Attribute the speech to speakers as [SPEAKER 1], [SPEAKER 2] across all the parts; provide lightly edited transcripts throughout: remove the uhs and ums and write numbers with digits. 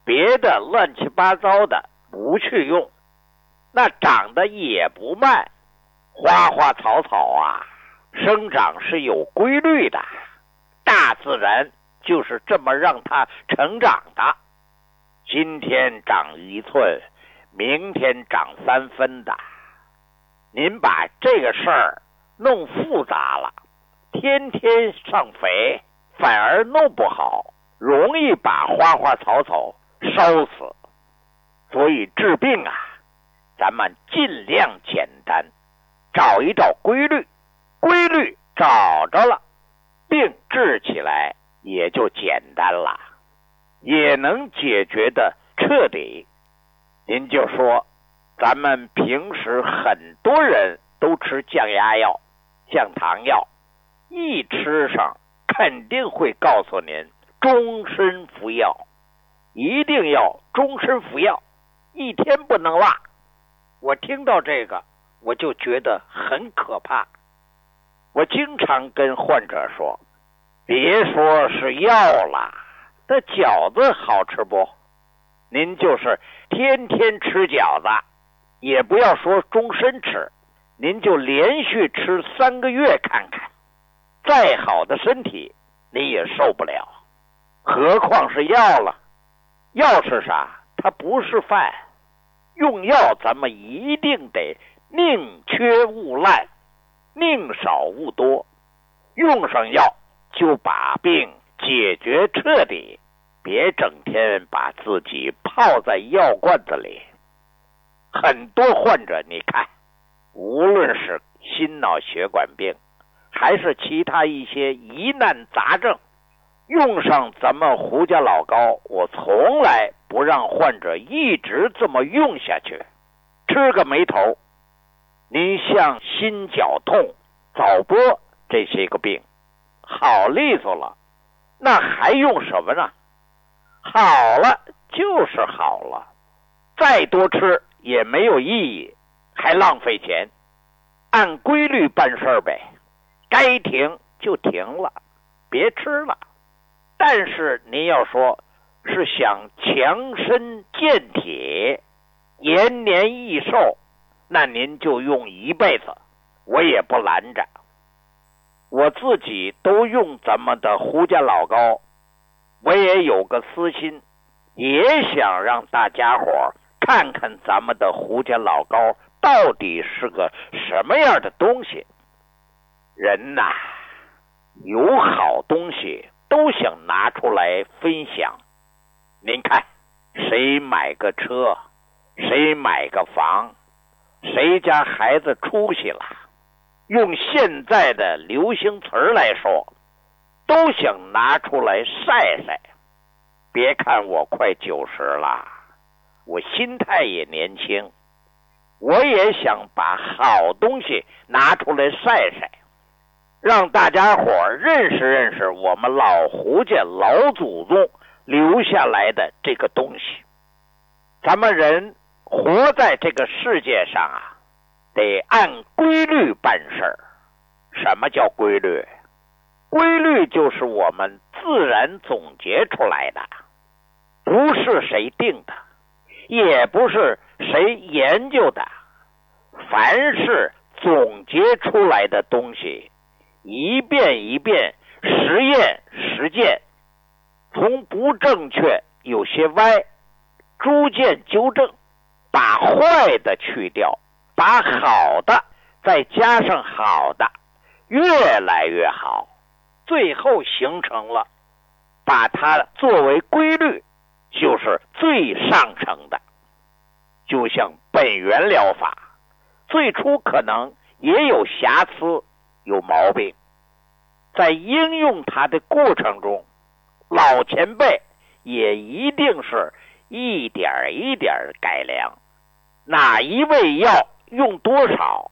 [SPEAKER 1] 别的乱七八糟的不去用，那长得也不慢。花花草草啊，生长是有规律的，大自然就是这么让它成长的。今天长1寸，明天长3分的。您把这个事儿弄复杂了，天天上肥，反而弄不好，容易把花花草草烧死。所以治病啊，咱们尽量简单，找一找规律，规律找着了，病治起来也就简单了，也能解决的彻底。您就说咱们平时很多人都吃降压药、降糖药，一吃上肯定会告诉您终身服药，一定要终身服药，1天不能落。我听到这个我就觉得很可怕。我经常跟患者说，别说是药了，这饺子好吃不？您就是天天吃饺子，也不要说终身吃，您就连续吃3个月看看，再好的身体你也受不了，何况是药了。药是啥？它不是饭。用药咱们一定得宁缺毋滥，宁少勿多，用上药就把病解决彻底，别整天把自己泡在药罐子里。很多患者你看，无论是心脑血管病还是其他一些疑难杂症，用上咱们胡家老膏，我从来不让患者一直这么用下去，吃个没头。您像心绞痛、早搏这些个病好利索了，那还用什么呢？好了就是好了，再多吃也没有意义，还浪费钱。按规律办事呗，该停就停了，别吃了。但是您要说是想强身健体、延年益寿，那您就用一辈子，我也不拦着。我自己都用咱们的胡家老膏，我也有个私心，也想让大家伙看看咱们的胡家老膏到底是个什么样的东西。人呐，有好东西都想拿出来分享。您看，谁买个车，谁买个房，谁家孩子出息了，用现在的流行词儿来说，都想拿出来晒晒。别看我快90了，我心态也年轻，我也想把好东西拿出来晒晒，让大家伙认识认识我们老胡家老祖宗留下来的这个东西。咱们人活在这个世界上啊，得按规律办事儿。什么叫规律？规律就是我们自然总结出来的，不是谁定的，也不是谁研究的。凡是总结出来的东西，一遍一遍实验实践，从不正确有些歪，逐渐纠正，把坏的去掉，把好的再加上好的，越来越好，最后形成了把它作为规律，就是最上乘的。就像本源疗法，最初可能也有瑕疵，有毛病，在应用它的过程中，老前辈也一定是一点一点改良。哪一味药用多少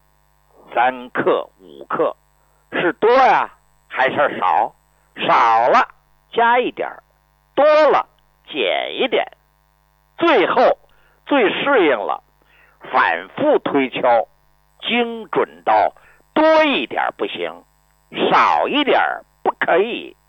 [SPEAKER 1] ，3克5克，是多呀还是少？少了加一点，多了减一点，最后最适应了，反复推敲，精准到多一点不行，少一点不可以，